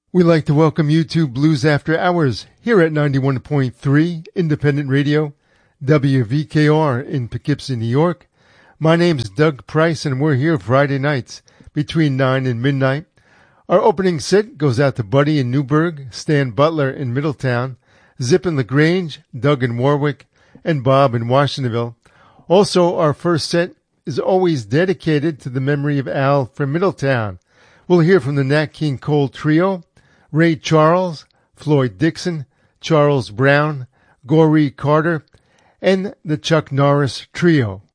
We'd like to welcome you to Blues After Hours here at 91.3 Independent Radio, WVKR in Poughkeepsie, New York. My name's Doug Price, and we're here Friday nights between 9 and midnight. Our opening set goes out to Buddy in Newburgh, Stan Butler in Middletown, Zip in LaGrange, Doug in Warwick, and Bob in Washingtonville. Also, our first set is always dedicated to the memory of Al from Middletown. We'll hear from the Nat King Cole Trio, Ray Charles, Floyd Dixon, Charles Brown, Goree Carter, and the Chuck Norris Trio.